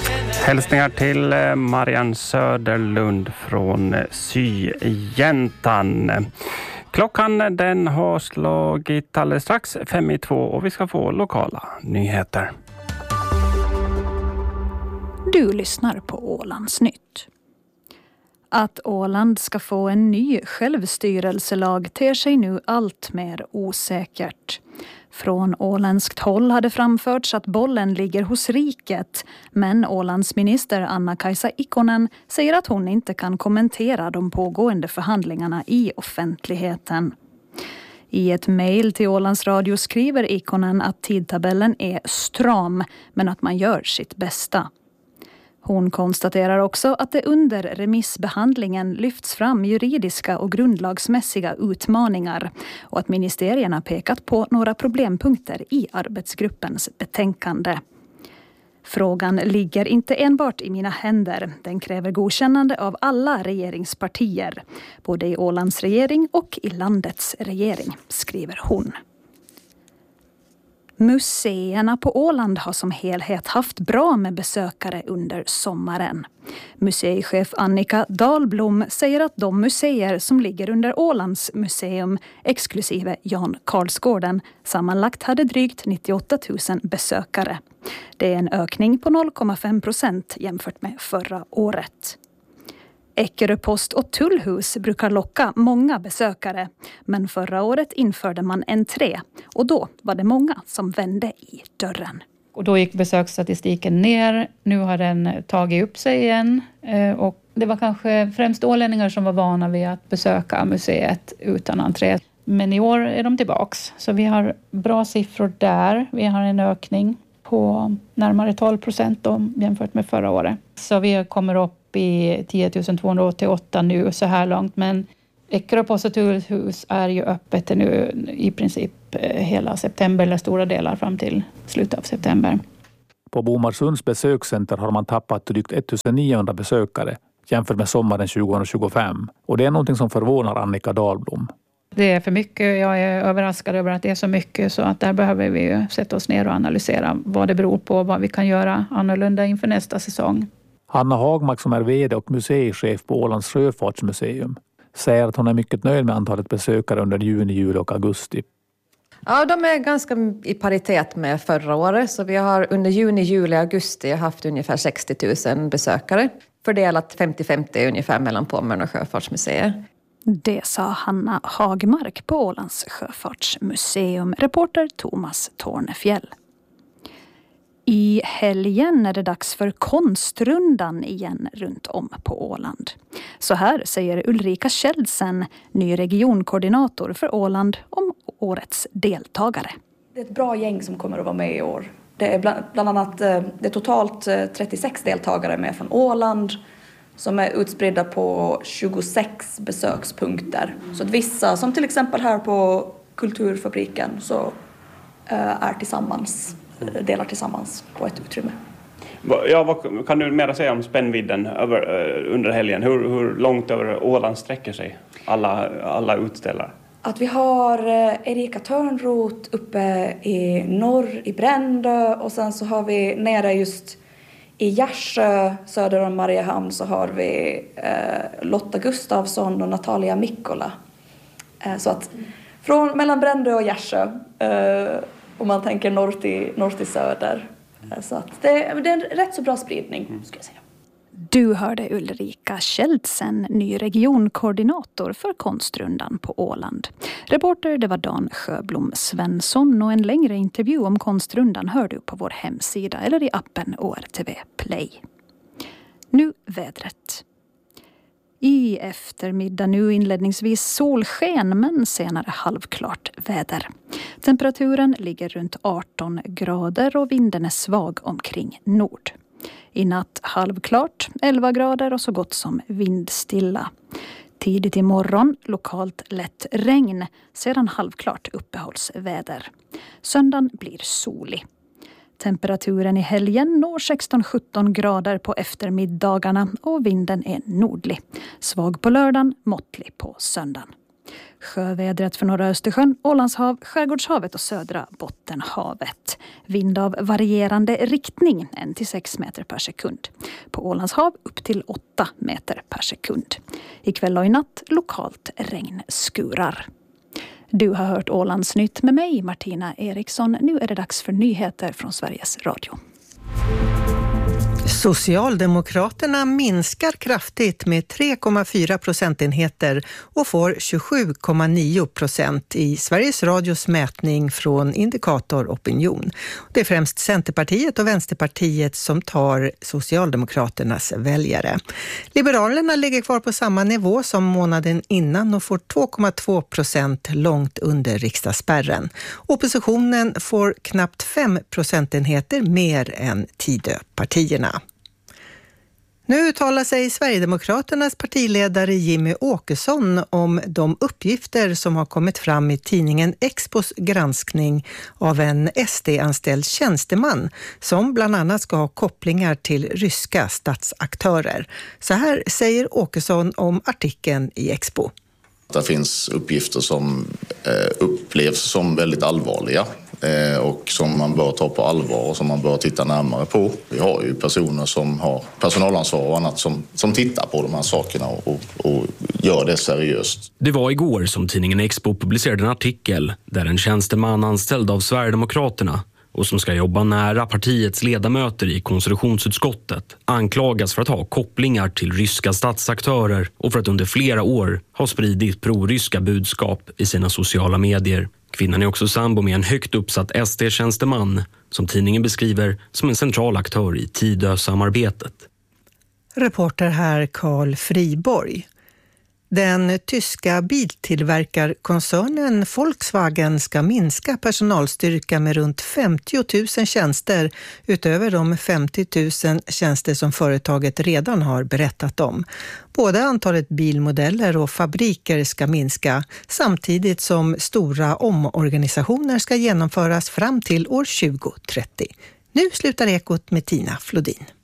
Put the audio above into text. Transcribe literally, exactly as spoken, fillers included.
Hälsningar till Marianne Söderlund från Syjäntan. Klockan den har slagit alldeles strax fem i två och vi ska få lokala nyheter. Du lyssnar på Ålandsnytt. Att Åland ska få en ny självstyrelselag ter sig nu allt mer osäkert. Från åländskt håll hade framförts att bollen ligger hos riket, men Ålands minister Anna-Kaisa Ikonen säger att hon inte kan kommentera de pågående förhandlingarna i offentligheten. I ett mejl till Ålands Radio skriver Ikonen att tidtabellen är stram, men att man gör sitt bästa. Hon konstaterar också att det under remissbehandlingen lyfts fram juridiska och grundlagsmässiga utmaningar och att ministerierna pekat på några problempunkter i arbetsgruppens betänkande. Frågan ligger inte enbart i mina händer. Den kräver godkännande av alla regeringspartier, både i Ålands regering och i landets regering, skriver hon. Museerna på Åland har som helhet haft bra med besökare under sommaren. Museichef Annika Dahlblom säger att de museer som ligger under Ålands museum, exklusive Jan Karlsgården, sammanlagt hade drygt nittioåtta tusen besökare. Det är en ökning på noll komma fem procent jämfört med förra året. Eckerö post och tullhus brukar locka många besökare, men förra året införde man entré och då var det många som vände i dörren. Och då gick besöksstatistiken ner, nu har den tagit upp sig igen och det var kanske främst ålänningar som var vana vid att besöka museet utan entré. Men i år är de tillbaks, så vi har bra siffror där. Vi har en ökning på närmare tolv procent jämfört med förra året. Så vi kommer upp i tio tusen tvåhundraåttioåtta nu så här långt, men Eckerö post och tullhus är ju öppet nu i princip hela september eller stora delar fram till slutet av september. På Bomarsunds besökscenter har man tappat drygt ettusenniohundra besökare jämfört med sommaren tjugohundratjugofem och det är någonting som förvånar Annika Dahlblom. Det är för mycket, jag är överraskad över att det är så mycket så att där behöver vi ju sätta oss ner och analysera vad det beror på, vad vi kan göra annorlunda inför nästa säsong. Hanna Hagmark som är vd och museichef på Ålands sjöfartsmuseum säger att hon är mycket nöjd med antalet besökare under juni, juli och augusti. Ja, de är ganska i paritet med förra året. Så vi har under juni, juli och augusti haft ungefär sextio tusen besökare. Fördelat femtio femtio ungefär mellan Pommern och Sjöfartsmuseet. Det sa Hanna Hagmark på Ålands sjöfartsmuseum. Reporter Thomas Tornefjäll. I helgen är det dags för konstrundan igen runt om på Åland. Så här säger Ulrika Kjeldsen, ny regionkoordinator för Åland, om årets deltagare. Det är ett bra gäng som kommer att vara med i år. Det är bland, bland annat det är totalt trettiosex deltagare med från Åland som är utspridda på tjugosex besökspunkter. Så att vissa, som till exempel här på Kulturfabriken, så är tillsammans, delar tillsammans på ett utrymme. Ja, vad kan du mer säga om spännvidden över, under helgen? Hur, hur långt över Åland sträcker sig alla, alla utställare? Att vi har Erika Törnroth uppe i norr i Brändö och sen så har vi nere just i Gärsjö söder om Mariehamn så har vi eh, Lotta Gustafsson och Natalia Mikkola. Eh, så att från mellan Brändö och Gärsjö eh, om man tänker norr till, norr till söder. Eh, så att det, det är en rätt så bra spridning skulle jag säga. Du hörde Ulrika Kjeldsen, ny regionkoordinator för konstrundan på Åland. Reporter det var Dan Sjöblom Svensson och en längre intervju om konstrundan hör du på vår hemsida eller i appen O R T V Play. Nu vädret. I eftermiddag nu inledningsvis solsken men senare halvklart väder. Temperaturen ligger runt arton grader och vinden är svag omkring nord. I natt halvklart, elva grader och så gott som vindstilla. Tidigt i morgon lokalt lätt regn, sedan halvklart uppehållsväder. Söndagen blir solig. Temperaturen i helgen når sexton sjutton grader på eftermiddagarna och vinden är nordlig. Svag på lördagen, måttlig på söndagen. Sjövädret för norra Östersjön, Ålandshav, Skärgårdshavet och södra Bottenhavet. Vind av varierande riktning, en till sex meter per sekund. På Ålandshav upp till åtta meter per sekund. Ikväll och i natt lokalt regnskurar. Du har hört Ålandsnytt med mig, Martina Eriksson. Nu är det dags för nyheter från Sveriges Radio. Socialdemokraterna minskar kraftigt med tre komma fyra procentenheter och får tjugosju komma nio procent i Sveriges Radios mätning från Indikator Opinion. Det är främst Centerpartiet och Vänsterpartiet som tar Socialdemokraternas väljare. Liberalerna ligger kvar på samma nivå som månaden innan och får två komma två procent långt under riksdagsspärren. Oppositionen får knappt fem procentenheter mer än Tidöpartierna. Nu uttalar sig Sverigedemokraternas partiledare Jimmy Åkesson om de uppgifter som har kommit fram i tidningen Expos granskning av en S D-anställd tjänsteman som bland annat ska ha kopplingar till ryska statsaktörer. Så här säger Åkesson om artikeln i Expo. Det finns uppgifter som eh, upplevs som väldigt allvarliga eh, och som man bör ta på allvar och som man bör titta närmare på. Vi har ju personer som har personalansvar och annat som, som tittar på de här sakerna och, och gör det seriöst. Det var igår som tidningen Expo publicerade en artikel där en tjänsteman anställd av Sverigedemokraterna och som ska jobba nära partiets ledamöter i konstitutionsutskottet anklagas för att ha kopplingar till ryska statsaktörer och för att under flera år ha spridit pro-ryska budskap i sina sociala medier. Kvinnan är också sambo med en högt uppsatt S D-tjänsteman som tidningen beskriver som en central aktör i Tidö-samarbetet. Reporter här Carl Friborg. Den tyska biltillverkarkoncernen Volkswagen ska minska personalstyrka med runt femtio tusen tjänster utöver de femtio tusen tjänster som företaget redan har berättat om. Både antalet bilmodeller och fabriker ska minska samtidigt som stora omorganisationer ska genomföras fram till år tjugo trettio. Nu slutar Ekot med Tina Flodin.